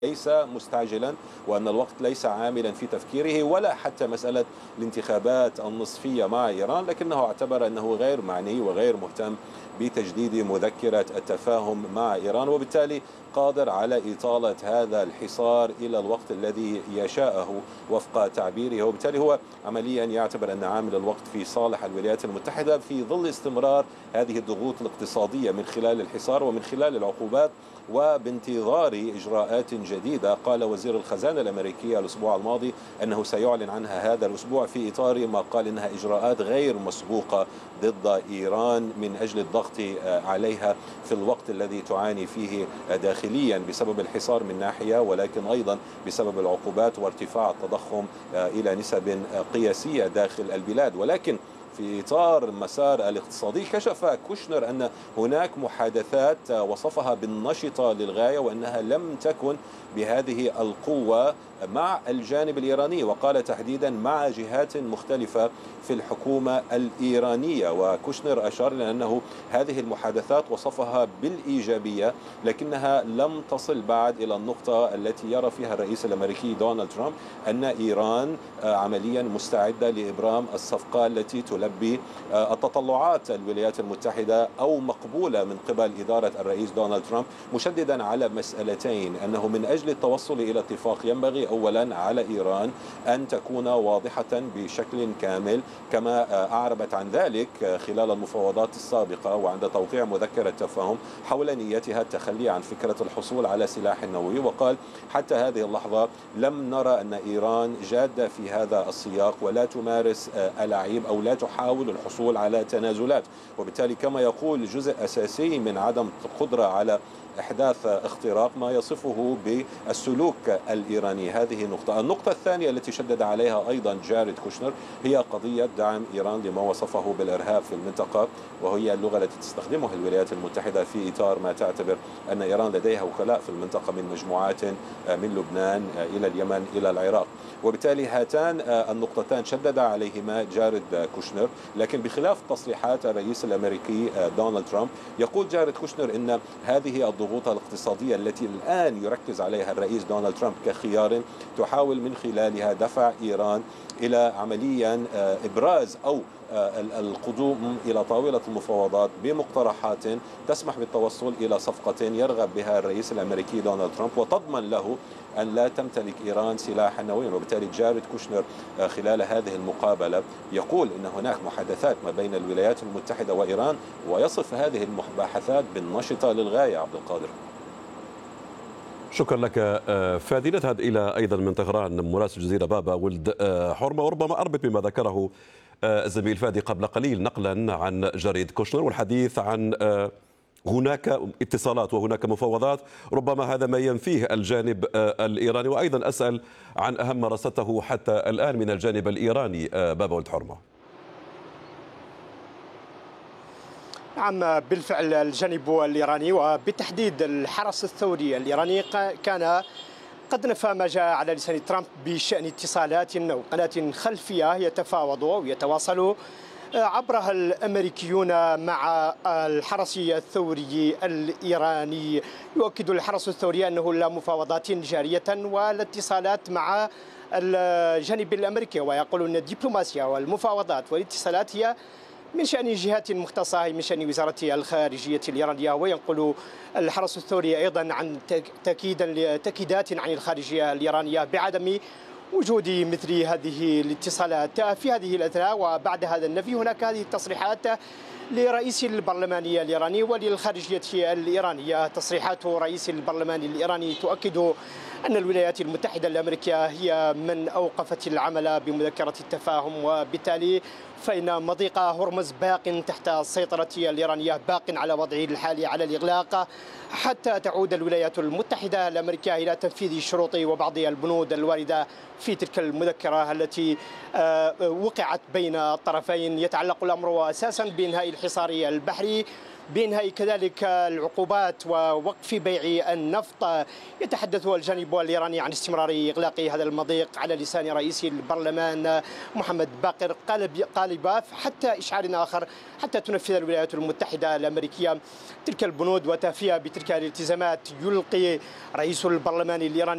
ليس مستعجلا، وأن الوقت ليس عاملا في تفكيره، ولا حتى مسألة الانتخابات النصفية مع إيران، لكنه اعتبر أنه غير معني وغير مهتم بتجديد مذكرة التفاهم مع إيران، وبالتالي قادر على إطالة هذا الحصار إلى الوقت الذي يشاءه وفق تعبيره. وبالتالي هو عمليا يعتبر أن عامل الوقت في صالح الولايات المتحدة في ظل استمرار هذه الضغوط الاقتصادية من خلال الحصار ومن خلال العقوبات، وبانتظار إجراءات جديدة. قال وزير الخزانة الأمريكي الأسبوع الماضي أنه سيعلن عنها هذا الأسبوع في إطار ما قال إنها إجراءات غير مسبوقة ضد إيران من أجل الضغط عليها في الوقت الذي تعاني فيه داخليا بسبب الحصار من ناحية، ولكن أيضا بسبب العقوبات وارتفاع التضخم إلى نسب قياسية داخل البلاد. ولكن في إطار المسار الاقتصادي كشف كوشنر أن هناك محادثات وصفها بالنشطة للغاية، وأنها لم تكن بهذه القوة مع الجانب الإيراني، وقال تحديدا مع جهات مختلفة في الحكومة الإيرانية. وكوشنر أشار إلى أنه هذه المحادثات وصفها بالإيجابية، لكنها لم تصل بعد إلى النقطة التي يرى فيها الرئيس الأمريكي دونالد ترامب أن إيران عمليا مستعدة لإبرام الصفقة التي تلبي التطلعات الولايات المتحدة أو مقبولة من قبل إدارة الرئيس دونالد ترامب، مشددا على مسألتين: أنه من أجل التوصل إلى اتفاق ينبغي أولا على إيران أن تكون واضحة بشكل كامل كما أعربت عن ذلك خلال المفاوضات السابقة وعند توقيع مذكرة تفاهم حول نيتها التخلي عن فكرة الحصول على سلاح نووي. وقال حتى هذه اللحظة لم نرى أن إيران جادة في هذا السياق ولا تمارس ألاعيب أو لا تحاول الحصول على تنازلات، وبالتالي كما يقول جزء أساسي من عدم القدرة على إحداث اختراق ما يصفه بالسلوك الإيراني. هذه النقطة الثانية التي شدد عليها أيضا جاريد كوشنر هي قضية دعم إيران لما وصفه بالإرهاب في المنطقة، وهي اللغة التي تستخدمها الولايات المتحدة في إطار ما تعتبر أن إيران لديها وكلاء في المنطقة من مجموعات من لبنان إلى اليمن إلى العراق. وبالتالي هاتان النقطتان شدد عليهما جاريد كوشنر. لكن بخلاف تصريحات الرئيس الأمريكي دونالد ترامب، يقول جاريد كوشنر أن هذه الضغوط الاقتصادية التي الآن يركز عليها الرئيس دونالد ترامب كخيار تحاول من خلالها دفع إيران إلى عمليا إبراز أو القدوم إلى طاولة المفاوضات بمقترحات تسمح بالتوصل إلى صفقة يرغب بها الرئيس الأمريكي دونالد ترامب وتضمن له أن لا تمتلك إيران سلاحا نوويا. وبالتالي جاريد كوشنر خلال هذه المقابلة يقول إن هناك محادثات ما بين الولايات المتحدة وإيران، ويصف هذه المباحثات بالنشطة للغاية. عبد القادر، شكرا لك فادي. نذهب إلى أيضا من طهران مراسل جزيرة بابا ولد حرمة، وربما أربط بما ذكره الزميل فادي قبل قليل نقلا عن جاريد كوشنر والحديث عن هناك اتصالات وهناك مفاوضات، ربما هذا ما ينفيه الجانب الإيراني. وأيضا أسأل عن أهم ما رصدته حتى الآن من الجانب الإيراني بابا ولد حرمة. نعم، بالفعل الجانب الإيراني وبالتحديد الحرس الثوري الإيراني كان قد نفى ما جاء على لسان ترامب بشأن اتصالات أو قناة خلفية يتفاوضوا ويتواصلوا عبرها الأمريكيون مع الحرس الثوري الإيراني. يؤكد الحرس الثوري أنه لا مفاوضات جارية ولا اتصالات مع الجانب الأمريكي، ويقول أن الدبلوماسيا والمفاوضات والاتصالات هي من شأن جهات مختصة من شأن وزارة الخارجية الإيرانية. وينقل الحرس الثوري أيضا عن تأكيدات عن الخارجية الإيرانية بعدم وجود مثل هذه الاتصالات في هذه الأثناء. وبعد هذا النفي هناك هذه التصريحات لرئيس البرلمان الإيراني وللخارجية الإيرانية. تصريحات رئيس البرلمان الإيراني تؤكد أن الولايات المتحدة الأمريكية هي من أوقفت العمل بمذكرة التفاهم، وبالتالي فإن مضيق هرمز باق تحت السيطرة الإيرانية، باق على وضعه الحالي على الإغلاق حتى تعود الولايات المتحدة الأمريكية إلى تنفيذ الشروط وبعض البنود الواردة في تلك المذكرة التي وقعت بين الطرفين. يتعلق الأمر أساسا بإنهاء الحصار البحري، بإنهاء كذلك العقوبات ووقف بيع النفط. يتحدث الجانب الإيراني عن استمرار إغلاق هذا المضيق على لسان رئيس البرلمان محمد باقر قالباف حتى إشعار آخر، حتى تنفذ الولايات المتحدة الأمريكية تلك البنود وتفي بتلك الالتزامات. يلقي رئيس البرلمان الإيراني